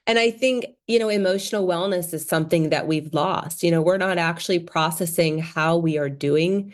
And I think, emotional wellness is something that we've lost. We're not actually processing how we are doing.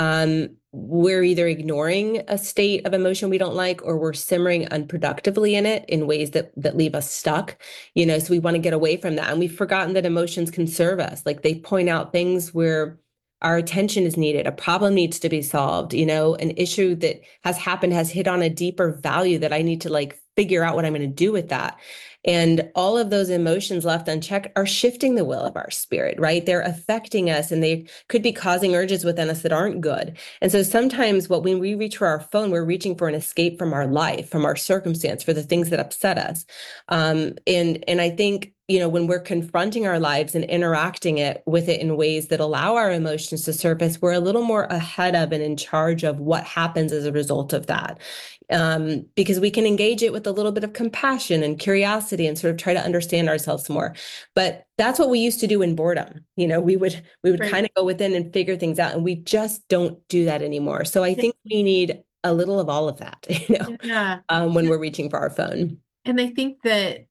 We're either ignoring a state of emotion we don't like, or we're simmering unproductively in it in ways that leave us stuck. So we want to get away from that. And we've forgotten that emotions can serve us. Like, they point out things where our attention is needed, a problem needs to be solved, an issue that has happened has hit on a deeper value that I need to like figure out what I'm going to do with that. And all of those emotions left unchecked are shifting the will of our spirit, right? They're affecting us, and they could be causing urges within us that aren't good. And so sometimes when we reach for our phone, we're reaching for an escape from our life, from our circumstance, for the things that upset us. And I think, when we're confronting our lives and interacting with it in ways that allow our emotions to surface, we're a little more ahead of and in charge of what happens as a result of that. Because we can engage it with a little bit of compassion and curiosity and sort of try to understand ourselves more. But that's what we used to do in boredom. We would Right. kind of go within and figure things out, and we just don't do that anymore. So I Yeah. think we need a little of all of that, Yeah. when we're reaching for our phone. And I think that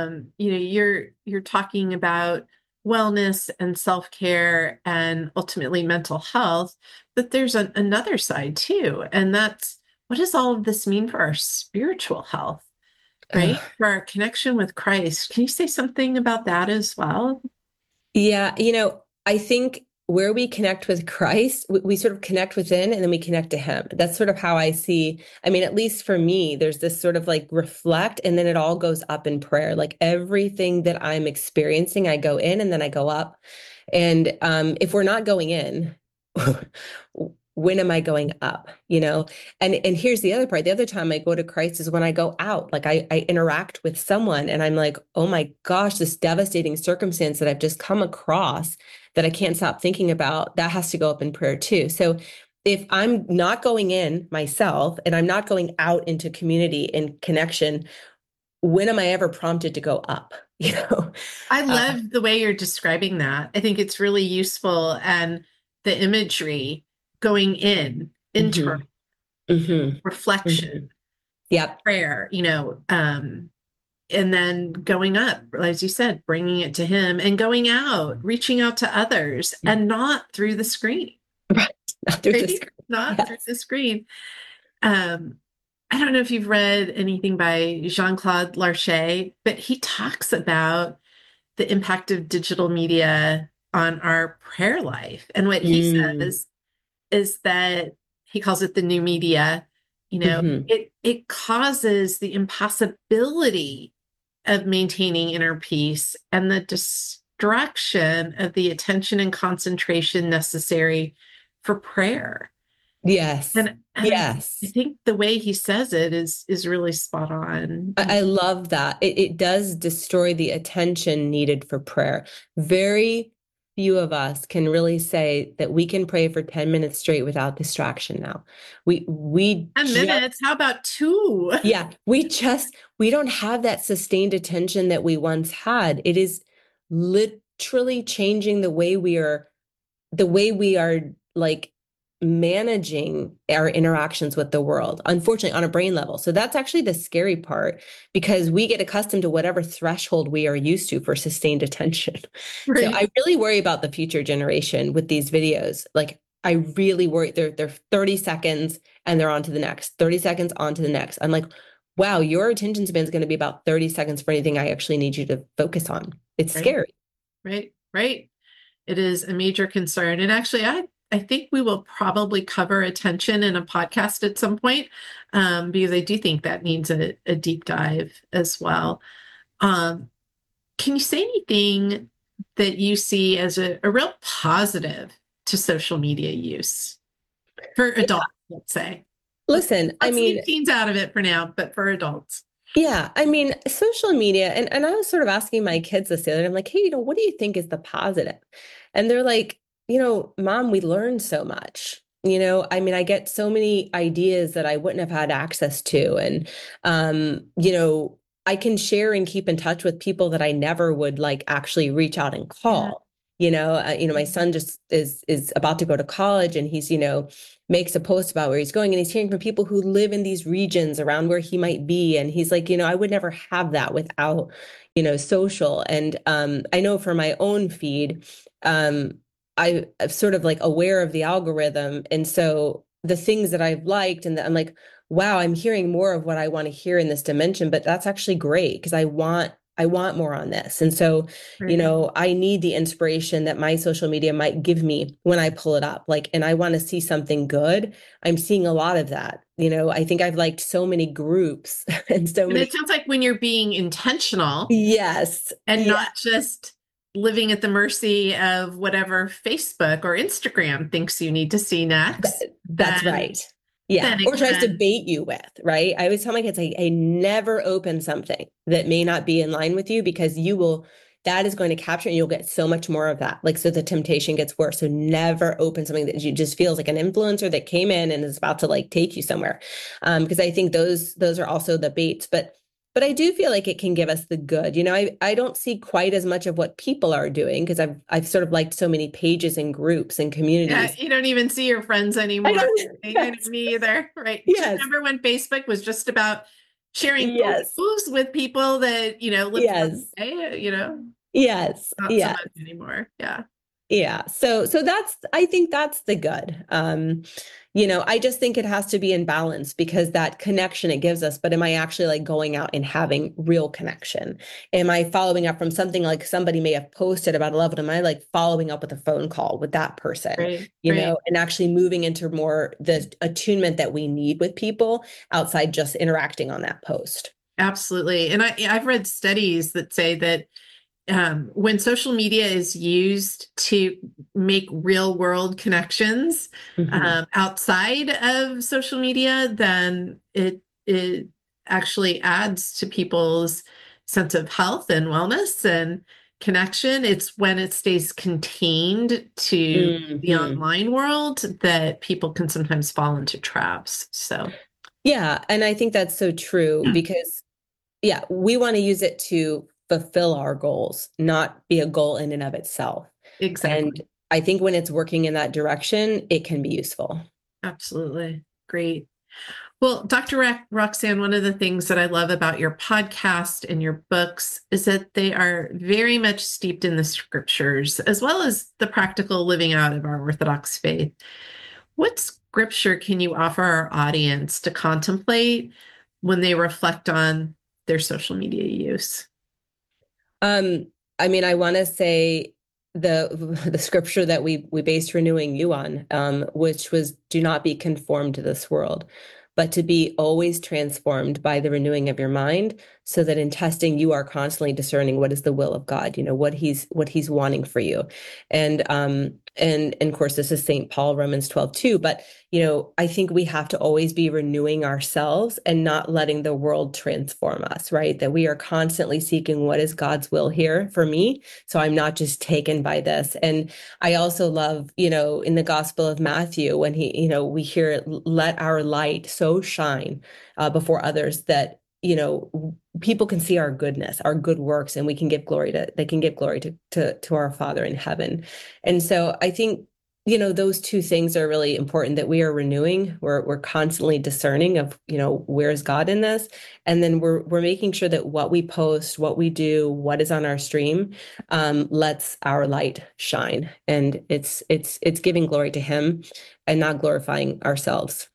you're talking about wellness and self-care and ultimately mental health, but there's another side too, and that's what does all of this mean for our spiritual health, right? Ugh. For our connection with Christ. Can you say something about that as well? Yeah, I think where we connect with Christ, we sort of connect within, and then we connect to him. That's sort of how I see. I mean, at least for me, there's this sort of like reflect, and then it all goes up in prayer. Like, everything that I'm experiencing, I go in and then I go up. And if we're not going in, when am I going up? And here's the other part. The other time I go to Christ is when I go out. Like, I interact with someone and I'm like, oh my gosh, this devastating circumstance that I've just come across that I can't stop thinking about, that has to go up in prayer too. So if I'm not going in myself and I'm not going out into community and connection, when am I ever prompted to go up? I Uh, love the way you're describing that. I think it's really useful, and the imagery going in, internal mhm, mhm, reflection, mhm. Yep. prayer, and then going up, as you said, bringing it to him, and going out, reaching out to others, and not through the screen, Right. Not through the right? screen. Not through Yes. the screen. Um, I don't know if you've read anything by Jean-Claude Larcher, but he talks about the impact of digital media on our prayer life. And what he Mm. says is that he calls it the new media. Hmm. It causes the impossibility of maintaining inner peace and the destruction of the attention and concentration necessary for prayer. Yes. I Yes. think the way he says it is really spot on. I love that. It does destroy the attention needed for prayer. Very few of us can really say that we can pray for 10 minutes straight without distraction now. We 10 just, minutes, how about two? yeah, we don't have that sustained attention that we once had. It is literally changing the way we are like managing our interactions with the world, unfortunately, on a brain level. So that's actually the scary part, because we get accustomed to whatever threshold we are used to for sustained attention. So Right. I really worry about the future generation with these videos. Like, I really worry they're 30 seconds and they're on to the next, 30 seconds on to the next. I'm like, wow, your attention span is going to be about 30 seconds for anything I actually need you to focus on. It's Right. scary. Right. Right. It is a major concern. And actually, I think we will probably cover attention in a podcast at some point, because I do think that needs a deep dive as well. Um, can you say anything that you see as a real positive to social media use for adults, let's say? Let's, Listen, I let's mean, leave teens out of it for now, but for adults. yeah, I mean, social media, and I was sort of asking my kids this the other day, I'm like, hey, what do you think is the positive? And they're like, Mom, we learned so much. I mean, I get so many ideas that I wouldn't have had access to. And, I can share and keep in touch with people that I never would like actually reach out and Yeah. call. My son just is about to go to college, and he's, makes a post about where he's going, and he's hearing from people who live in these regions around where he might be. And he's like, I would never have that without, social. And I know for my own feed, I'm sort of like aware of the algorithm. And so the things that I've liked, and I'm like, wow, I'm hearing more of what I want to hear in this dimension, but that's actually great because I want more on this. And so, Right. I need the inspiration that my social media might give me when I pull it up. Like, and I want to see something good. I'm seeing a lot of that. I think I've liked so many groups and so And many. it sounds like when you're being intentional Yes. and Yeah. not just living at the mercy of whatever Facebook or Instagram thinks you need to see next, That's right. Yeah. then it Or tries to can. bait you with, right? I always tell my kids, I never open something that may not be in line with you because that is going to capture and you'll get so much more of that. Like, so the temptation gets worse. So never open something that you just feels like an influencer that came in and is about to like take you somewhere. Because I think those are also the baits. But I do feel like it can give us the good. I don't see quite as much of what people are doing because I've sort of liked so many pages and groups and Yeah, communities. you don't even see your friends I anymore. don't. Yes. Me either, right? Do you Yes. remember when Facebook was just about sharing Yes. photos with people that, live far Yes. away, Yes. not so Yes. much anymore. Yeah. Yeah. So I think that's the good. I just think it has to be in balance because that connection it gives us, but am I actually like going out and having real connection? Am I following up from something like somebody may have posted about a loved one? Am I like following up with a phone call with that person, Right. Right. and actually moving into more the attunement that we need with people outside just interacting on that post? Absolutely. And I've read studies that say that when social media is used to make real world connections Hmm. outside of social media, then it actually adds to people's sense of health and wellness and connection. It's when it stays contained to the Hmm. online world that people can sometimes fall into traps. So Yeah, and I think that's so true because yeah, we want to use it to fulfill our goals, not be a goal in and of itself. And exactly. I think when it's working in that direction, it can be useful. Absolutely. Great. Well, Dr. Roxanne, one of the things that I love about your podcast and your books is that they are very much steeped in the scriptures, as well as the practical living out of our Orthodox faith. What scripture can you offer our audience to contemplate when they reflect on their social media use? Um, I mean, I want to say the the scripture that we based renewing you on, which was do not be conformed to this world, but to be always transformed by the renewing of your mind, so that in testing you are constantly discerning what is the will of God, what he's wanting for you. And of course this is St. Paul, Romans 12 too, but I think we have to always be renewing ourselves and not letting the world transform us, right? That we are constantly seeking what is God's will here for me. So I'm not just taken by this. And I also love, in the Gospel of Matthew, when we hear, let our light so shine before others that, people can see our goodness, our good works, and they can give glory to our Father in heaven. And so I think those two things are really important that we are renewing. We're constantly discerning of, where's God in this? And then we're making sure that what we post, what we do, what is on our stream, lets our light shine. And it's giving glory to him and not glorifying ourselves.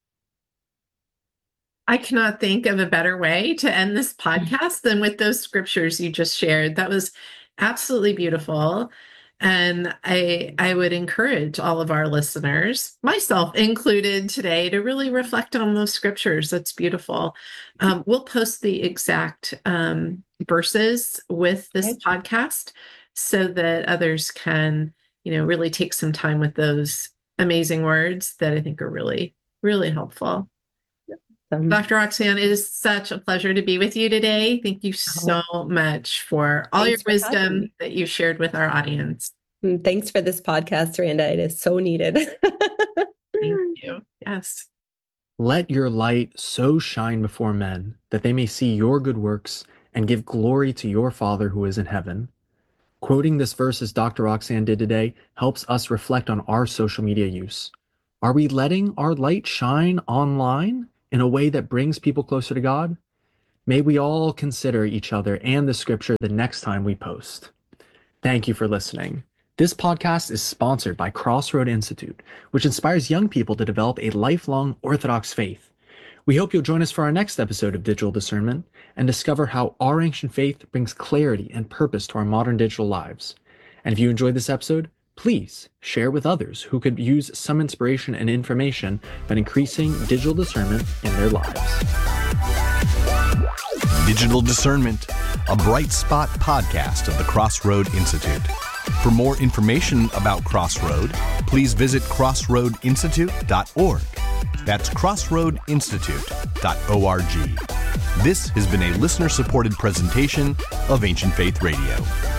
I cannot think of a better way to end this podcast than with those scriptures you just shared. That was absolutely beautiful. And I would encourage all of our listeners, myself included today, to really reflect on those scriptures. That's beautiful. We'll post the exact verses with this Okay. podcast so that others can, really take some time with those amazing words that I think are really, really helpful. Um, Dr. Roxanne, it is such a pleasure to be with you today. Thank you so oh, much for all your thanks for having wisdom me. that you shared with our audience. Thanks for this podcast, Randa. It is so needed. Thank you. Yes. Let your light so shine before men that they may see your good works and give glory to your Father who is in heaven. Quoting this verse as Dr. Roxanne did today helps us reflect on our social media use. Are we letting our light shine online in a way that brings people closer to God? May we all consider each other and the scripture the next time we post. Thank you for listening. This podcast is sponsored by Crossroad Institute, which inspires young people to develop a lifelong Orthodox faith. We hope you'll join us for our next episode of Digital Discernment and discover how our ancient faith brings clarity and purpose to our modern digital lives. And if you enjoyed this episode, please share with others who could use some inspiration and information about increasing digital discernment in their lives. Digital Discernment, a Bright Spot podcast of the Crossroad Institute. For more information about Crossroad, please visit crossroadinstitute.org. That's crossroadinstitute.org. This has been a listener-supported presentation of Ancient Faith Radio.